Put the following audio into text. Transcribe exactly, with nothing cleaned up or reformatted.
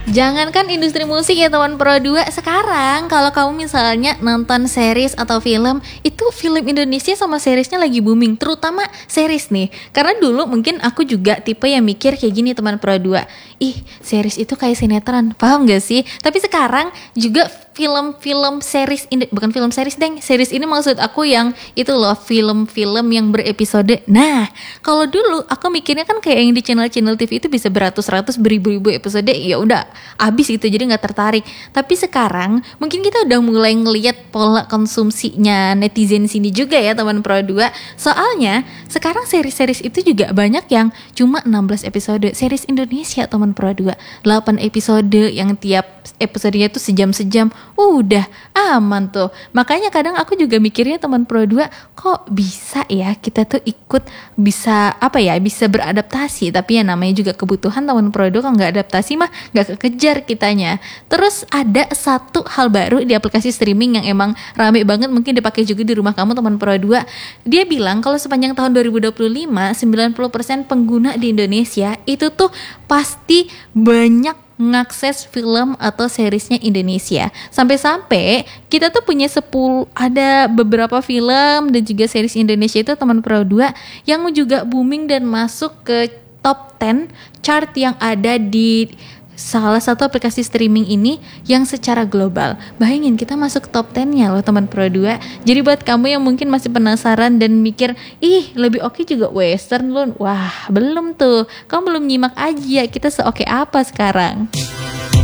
Jangankan industri musik ya teman Pro dua, sekarang kalau kamu misalnya nonton series atau film, itu film Indonesia sama seriesnya lagi booming, terutama series nih. Karena dulu mungkin aku juga tipe yang mikir kayak gini teman Pro dua, ih series itu kayak sinetron, paham gak sih? Tapi sekarang juga film-film series ini, bukan film series deng, series ini maksud aku yang itu loh, film-film yang berepisode. Nah, kalau dulu aku mikirnya kan kayak yang di channel-channel T V itu bisa beratus-ratus, beribu-ribu episode, ya udah abis gitu, jadi nggak tertarik. Tapi sekarang mungkin kita udah mulai ngelihat pola konsumsinya netizen sini juga ya teman Pro dua. Soalnya sekarang series-series itu juga banyak yang cuma enam belas episode. Series Indonesia teman Pro dua, delapan episode yang tiap episodenya tuh sejam-sejam. Udah aman tuh. Makanya kadang aku juga mikirnya teman Pro dua, kok bisa ya kita tuh ikut, bisa apa ya, bisa beradaptasi. Tapi ya namanya juga kebutuhan teman Pro dua, kalau nggak adaptasi mah nggak kekejar kitanya. Terus ada satu hal baru di aplikasi streaming yang emang rame banget, mungkin dipakai juga di rumah kamu teman Pro dua. Dia bilang kalau sepanjang tahun dua ribu dua puluh lima sembilan puluh persen pengguna di Indonesia itu tuh pasti banyak ngakses film atau seriesnya Indonesia. Sampai-sampai kita tuh punya sepuluh, ada beberapa film dan juga series Indonesia itu teman Pro dua yang juga booming dan masuk ke top sepuluh chart yang ada di salah satu aplikasi streaming ini yang secara global. Bayangin kita masuk top sepuluh-nya loh teman Pro dua. Jadi buat kamu yang mungkin masih penasaran dan mikir, ih lebih oke juga western loh. Wah, belum tuh. Kamu belum nyimak aja kita seoke apa sekarang.